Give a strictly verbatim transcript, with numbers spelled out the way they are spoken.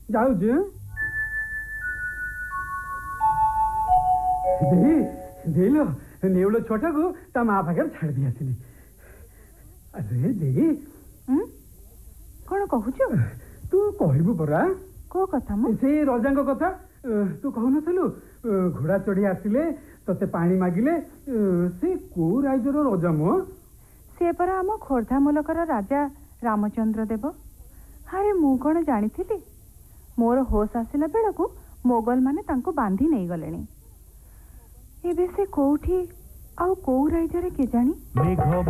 ଯାଉଛି। ଦେଇ ଦେଇଲୋ ନେଉଳ ଛୁଆଟାକୁ ତା ମା ପାଖରେ ଛାଡ଼ି ଦେଇ ଆସିଲି। ଆରେ ଦେଇ କଣ କହୁଛୁ? ତୁ କହିବୁ ପରା। କୋଉ କଥା? ମୁଁ ସେଇ ରଜାଙ୍କ କଥା ତୁ କହୁନଥିଲୁ ଘୋଡ଼ା ଚଢ଼ି ଆସିଲେ ତତେ ପାଣି ମାଗିଲେ ସେ କୋଉ ରାଜ୍ୟର ରଜା ମୋ? ସେ ପରା ଆମ ଖୋର୍ଦ୍ଧା ମୁଲକର ରାଜା ରାମଚନ୍ଦ୍ର ଦେବ। ଆରେ ମୁଁ କଣ ଜାଣିଥିଲି? ମୋର ହୋସ ଆସିଲା ବେଳକୁ ମୋଗଲ ମାନେ ତାଙ୍କୁ ବାନ୍ଧି ନେଇଗଲେଣି। ଏବେ ସେ କୋଉଠି ଆଉ କୋଉ ରାଜ୍ୟରେ କେଜାଣି?